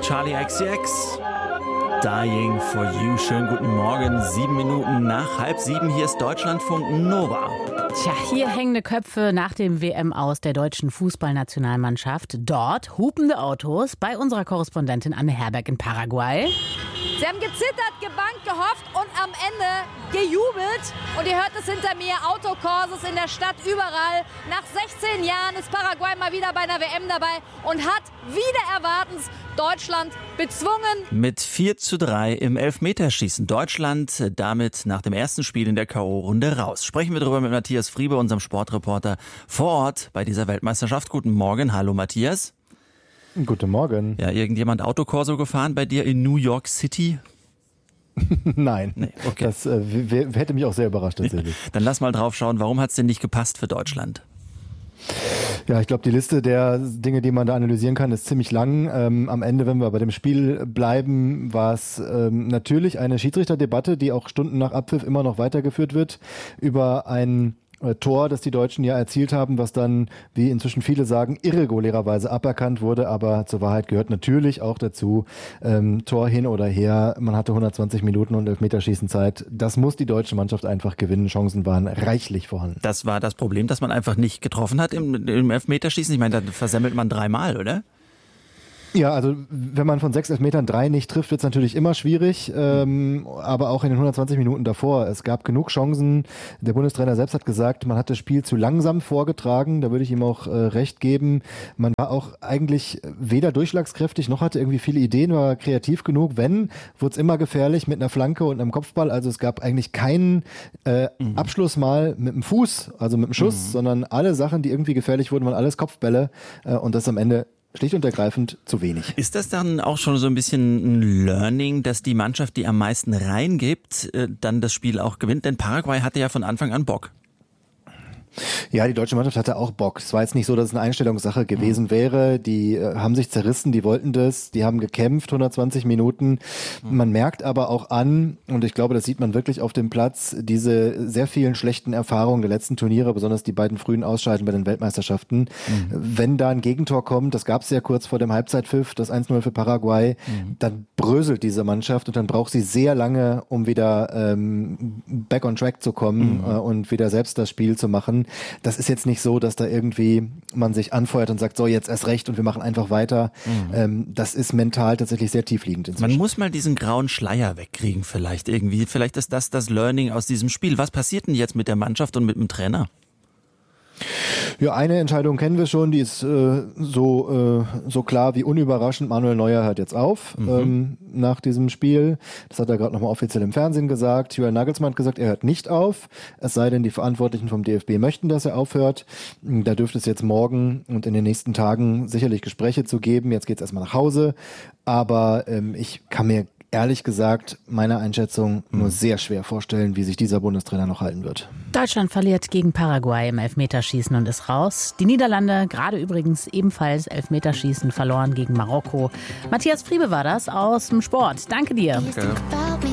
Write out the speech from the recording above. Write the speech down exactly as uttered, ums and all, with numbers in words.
Charlie X C X. Dying for You. Schönen guten Morgen. Sieben Minuten nach halb sieben. Hier ist Deutschlandfunk Nova. Tja, hier hängende Köpfe nach dem W M aus der deutschen Fußballnationalmannschaft. Dort hupende Autos bei unserer Korrespondentin Anne Herberg in Paraguay. Sie haben gezittert, gebangt, gehofft und am Ende gejubelt. Und ihr hört es hinter mir, Autokurses in der Stadt, überall. Nach sechzehn Jahren ist Paraguay mal wieder bei einer W M dabei und hat wieder erwartens Deutschland bezwungen. Mit vier zu drei im Elfmeterschießen. Deutschland damit nach dem ersten Spiel in der K O-Runde raus. Sprechen wir darüber mit Matthias Friebe, unserem Sportreporter vor Ort bei dieser Weltmeisterschaft. Guten Morgen. Hallo Matthias. Guten Morgen. Ja, irgendjemand Autokorso gefahren bei dir in New York City? Nein, nee, okay. Das äh, w- hätte mich auch sehr überrascht tatsächlich. Dann lass mal drauf schauen, warum hat es denn nicht gepasst für Deutschland? Ja, ich glaube, die Liste der Dinge, die man da analysieren kann, ist ziemlich lang. Ähm, am Ende, wenn wir bei dem Spiel bleiben, war es ähm, natürlich eine Schiedsrichterdebatte, die auch Stunden nach Abpfiff immer noch weitergeführt wird, über ein Tor, das die Deutschen ja erzielt haben, was dann, wie inzwischen viele sagen, irregulärerweise aberkannt wurde, aber zur Wahrheit gehört natürlich auch dazu, ähm, Tor hin oder her, man hatte hundertzwanzig Minuten und Elfmeterschießen Zeit, das muss die deutsche Mannschaft einfach gewinnen, Chancen waren reichlich vorhanden. Das war das Problem, dass man einfach nicht getroffen hat im, im Elfmeterschießen, ich meine, da versemmelt man dreimal, oder? Ja, also wenn man von sechs Elfmetern drei nicht trifft, wird es natürlich immer schwierig, ähm, aber auch in den hundertzwanzig Minuten davor. Es gab genug Chancen. Der Bundestrainer selbst hat gesagt, man hat das Spiel zu langsam vorgetragen. Da würde ich ihm auch äh, recht geben. Man war auch eigentlich weder durchschlagskräftig, noch hatte irgendwie viele Ideen, war kreativ genug. Wenn, wurde es immer gefährlich mit einer Flanke und einem Kopfball. Also es gab eigentlich keinen äh, mhm. Abschluss mal mit dem Fuß, also mit dem Schuss, mhm. sondern alle Sachen, die irgendwie gefährlich wurden, waren alles Kopfbälle. Äh, und das am Ende schlicht und ergreifend zu wenig. Ist das dann auch schon so ein bisschen ein Learning, dass die Mannschaft, die am meisten reingibt, dann das Spiel auch gewinnt? Denn Paraguay hatte ja von Anfang an Bock. Ja, die deutsche Mannschaft hatte auch Bock. Es war jetzt nicht so, dass es eine Einstellungssache gewesen wäre. Die äh, haben sich zerrissen, die wollten das, die haben gekämpft, hundertzwanzig Minuten. Man merkt aber auch an, und ich glaube, das sieht man wirklich auf dem Platz, diese sehr vielen schlechten Erfahrungen der letzten Turniere, besonders die beiden frühen Ausscheiden bei den Weltmeisterschaften. Mhm. Wenn da ein Gegentor kommt, das gab es ja kurz vor dem Halbzeitpfiff, das eins null für Paraguay, mhm. dann bröselt diese Mannschaft und dann braucht sie sehr lange, um wieder ähm, back on track zu kommen mhm. äh, und wieder selbst das Spiel zu machen. Das ist jetzt nicht so, dass da irgendwie man sich anfeuert und sagt, so jetzt erst recht und wir machen einfach weiter. Mhm. Ähm, das ist mental tatsächlich sehr tiefliegend inzwischen. Man muss mal diesen grauen Schleier wegkriegen vielleicht irgendwie. Vielleicht ist das das Learning aus diesem Spiel. Was passiert denn jetzt mit der Mannschaft und mit dem Trainer? Ja, eine Entscheidung kennen wir schon, die ist äh, so äh, so klar wie unüberraschend. Manuel Neuer hört jetzt auf mhm. ähm, nach diesem Spiel. Das hat er gerade nochmal offiziell im Fernsehen gesagt. Julian Nagelsmann hat gesagt, er hört nicht auf. Es sei denn, die Verantwortlichen vom D F B möchten, dass er aufhört. Da dürfte es jetzt morgen und in den nächsten Tagen sicherlich Gespräche zu geben. Jetzt geht's erstmal nach Hause. Aber ähm, ich kann mir ehrlich gesagt, meiner Einschätzung nur sehr schwer vorstellen, wie sich dieser Bundestrainer noch halten wird. Deutschland verliert gegen Paraguay im Elfmeterschießen und ist raus. Die Niederlande gerade übrigens ebenfalls Elfmeterschießen verloren gegen Marokko. Matthias Friebe war das aus dem Sport. Danke dir. Danke.